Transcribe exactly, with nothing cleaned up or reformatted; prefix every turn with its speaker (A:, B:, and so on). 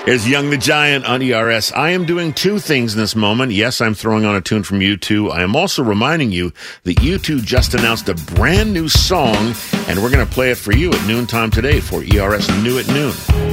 A: Is Young the Giant on E R S. I am doing two things in this moment. Yes, I'm throwing on a tune from U two. I am also reminding you that U two just announced a brand new song, and we're going to play it for you at noontime today for E R S New at Noon.